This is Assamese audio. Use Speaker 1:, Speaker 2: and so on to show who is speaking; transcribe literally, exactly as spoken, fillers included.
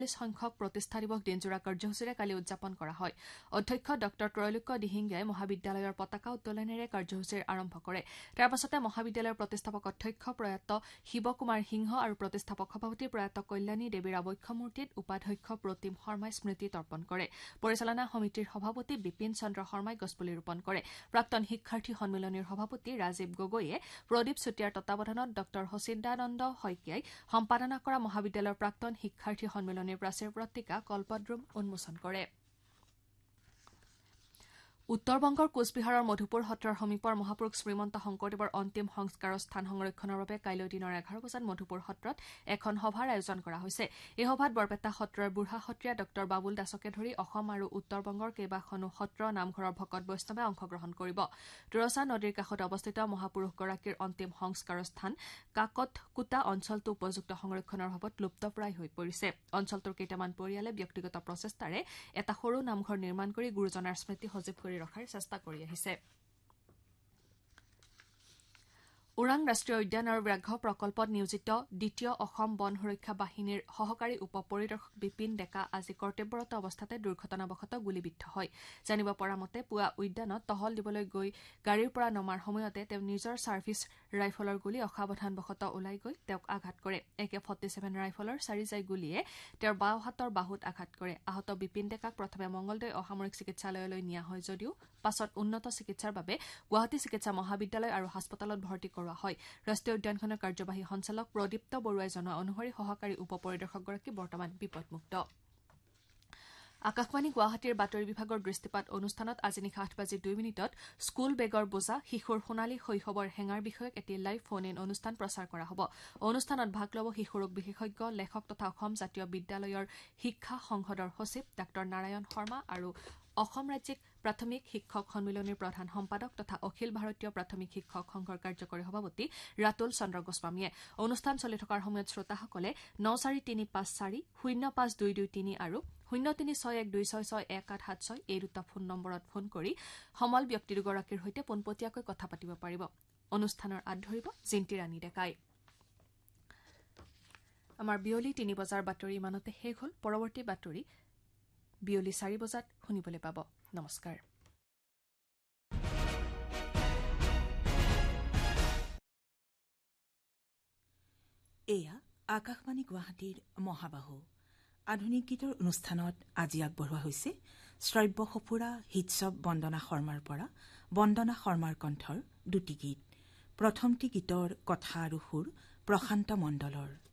Speaker 1: সংখ্যক প্ৰতিষ্ঠা দিৱস দিনজোৰা কাৰ্যসূচীৰে কালি উদযাপন কৰা হয় অধ্যক্ষ ডক্টৰ ত্ৰৈলোক্য দিহিঙ্গিয়াই মহাবিদ্যালয়ৰ পতাকা উত্তোলনেৰে কাৰ্যসূচীৰ আৰম্ভ কৰে তাৰ পাছতে মহাবিদ্যালয়ৰ প্ৰতিষ্ঠাপক অধ্যক্ষ প্ৰয়াত শিৱকুমাৰ সিংহ আৰু প্ৰতিষ্ঠাপক সভাপতি প্ৰয়াত কল্যাণী দেৱীৰ আবক্ষ মূৰ্তিত উপাধ্যক্ষ প্ৰতিম শৰ্মাই স্মৃতি তৰ্পণ কৰে পৰিচালনা সমিতিৰ সভাপতি বিপিন চন্দ্ৰ শৰ্মাই গছপুলি ৰোপণ কৰে প্ৰাক্তন শিক্ষাৰ্থী সন্মিলনীৰ সভাপতি ৰাজীৱ গগৈয়ে প্ৰদীপ চুতীয়াৰ তত্বাৱধানত ডক্টৰ সচিদানন্দ শইকীয়াই সম্পাদনা কৰা মহাবিদ্যালয়ৰ প্ৰাক্তন শিক্ষাৰ্থী সন্মিলনীৰ প্ৰাচীৰ পত্ৰিকা কল্পদ্ৰুম উন্মোচন কৰে উত্তৰবংগৰ কোচবিহাৰৰ মধুপুৰ সত্ৰৰ সমীপৰ মহাপুৰুষ শ্ৰীমন্ত শংকৰদেৱৰ অন্তিম সংস্কাৰৰ স্থান সংৰক্ষণৰ বাবে কাইলৈ দিনৰ এঘাৰ বজাত মধুপুৰ সত্ৰত এখন সভাৰ আয়োজন কৰা হৈছে এই সভাত বৰপেটা সত্ৰৰ বুঢ়া সত্ৰীয়া ডক্টৰ বাবুল দাসকে ধৰি অসম আৰু উত্তৰবংগৰ কেইবাখনো সত্ৰ নামঘৰৰ ভকত বৈষ্ণৱে অংশগ্ৰহণ কৰিব তুৰছা নদীৰ কাষত অৱস্থিত মহাপুৰুষগৰাকীৰ অন্তিম সংস্কাৰৰ স্থান কাকতকুটা অঞ্চলটো উপযুক্ত সংৰক্ষণৰ অভাৱত লুপ্তপ্ৰায় হৈ পৰিছে অঞ্চলটোৰ কেইটামান পৰিয়ালে ব্যক্তিগত প্ৰচেষ্টাৰে এটা সৰু নামঘৰ নিৰ্মাণ কৰি গুৰুজনাৰ স্মৃতি সজীৱ কৰি ৰখাৰ চেষ্টা কৰি আহিছে ওৰাং ৰাষ্ট্ৰীয় উদ্যান আৰু ব্যাঘ্ৰ প্ৰকল্পত নিয়োজিত দ্বিতীয় অসম বন সুৰক্ষা বাহিনীৰ সহকাৰী উপ পৰিদৰ্শক বিপিন ডেকা আজি কৰ্তব্যৰত অৱস্থাতে দুৰ্ঘটনাবশতঃ গুলীবিদ্ধ হয় জানিব পৰা মতে পুৱা উদ্যানত টহল দিবলৈ গৈ গাড়ীৰ পৰা নমাৰ সময়তে তেওঁ নিজৰ ছাৰ্ভিচ ৰাইফলৰ গুলী অসাৱধানবশতঃ ওলাই গৈ তেওঁক আঘাত কৰে এ কে ফৰ্টি-ছেভেন ৰাইফলৰ চাৰিজাই গুলীয়ে তেওঁৰ বাওঁ হাতৰ বাহুত আঘাত কৰে আহত বিপিন ডেকাক প্ৰথমে মংগলদৈ অসামৰিক চিকিৎসালয়লৈ নিয়া হয় যদিও পাছত উন্নত চিকিৎসাৰ বাবে গুৱাহাটী চিকিৎসা মহাবিদ্যালয় আৰু হাস্পতালত ভৰ্তি কৰোৱা হয় ৰাষ্ট্ৰীয় উদ্যানখনৰ কাৰ্যবাহী সঞ্চালক প্ৰদীপ্ত বৰুৱাই জনোৱা অনুসৰি সহকাৰী উপ পৰিদৰ্শকগৰাকী বৰ্তমান বিপদমুক্ত আকাশবাণী গুৱাহাটীৰ বাতৰি বিভাগৰ দৃষ্টিপাত অনুষ্ঠানত আজি নিশা আঠ বাজি দুই মিনিটত স্কুল বেগৰ বোজা শিশুৰ সোণালী শৈশৱৰ হেঙাৰ বিষয়ক এটি লাইভ ফোন ইন অনুষ্ঠান প্ৰচাৰ কৰা হ'ব অনুষ্ঠানত ভাগ ল'ব শিশু ৰোগ বিশেষজ্ঞ লেখক তথা অসম জাতীয় বিদ্যালয়ৰ শিক্ষা সংসদৰ সচিব ডাঃ নাৰায়ণ শৰ্মা আৰু অসম ৰাজ্যিক প্ৰাথমিক শিক্ষক সন্মিলনীৰ প্ৰধান সম্পাদক তথা অখিল ভাৰতীয় প্ৰাথমিক শিক্ষক সংঘৰ কাৰ্যকৰী সভাপতি ৰাতুল চন্দ্ৰ গোস্বামীয়ে অনুষ্ঠান চলি থকাৰ সময়ত শ্ৰোতাসকলে ন চাৰি তিনি পাঁচ চাৰি শূন্য পাঁচ দুই দুই তিনি আৰু শূন্য তিনি ছয় এক দুই ছয় ছয় এক আঠ সাত ছয় এই দুটা ফোন নম্বৰত ফোন কৰি সমল ব্যক্তি দুগৰাকীৰ সৈতে পোনপটীয়াকৈ কথা পাতিব পাৰিব অনুষ্ঠানৰ আঁত ধৰিব জিন্তি ৰাণী ডেকাই আমাৰ বিয়লি তিনি বজাৰ বাতৰি ইমানতে শেষ হ'ল পৰৱৰ্তী বাতৰি বিয়লি চাৰি বজাত শুনিবলৈ পাব নমস্কাৰ
Speaker 2: এয়া আকাশবাণী গুৱাহাটীৰ মহাবাহু আধুনিক গীতৰ অনুষ্ঠানত আজি আগবঢ়োৱা হৈছে শ্ৰব্য সফুৰা হিৎসৱ বন্দনা শৰ্মাৰ পৰা বন্দনা শৰ্মাৰ কণ্ঠৰ দুটি গীত প্ৰথমটি গীতৰ কথা আৰু সুৰ প্ৰশান্ত মণ্ডলৰ